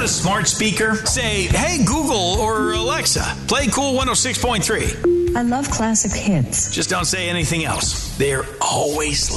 got a smart speaker? Say, hey, Google or Alexa, play Cool 106.3. I love classic hits. Just don't say anything else. They're always